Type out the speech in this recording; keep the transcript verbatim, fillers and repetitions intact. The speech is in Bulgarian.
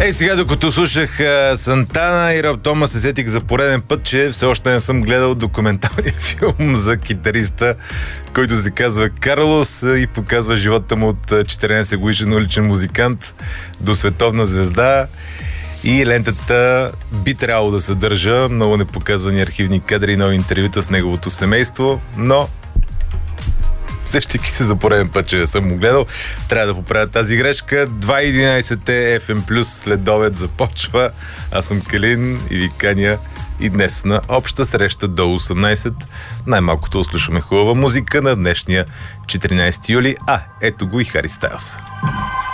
Ей, сега докато слушах а, Сантана и Роб Томас, се сетих за пореден път, че все още не съм гледал документалния филм за китариста, който се казва Карлос и показва живота му от четиринайсет годишен уличен музикант до световна звезда. И лентата би трябвало да съдържа много непоказвани архивни кадри и нови интервюта с неговото семейство, но сещайки се за пореден път, че не съм го гледал, трябва да поправя тази грешка. два единайсет еф ем плюс след обед започва. Аз съм Калин и ви каня и днес на обща среща до осемнайсет. Най-малкото услушаме хубава музика на днешния четиринайсети юли. А, ето го и Хари Стайлс.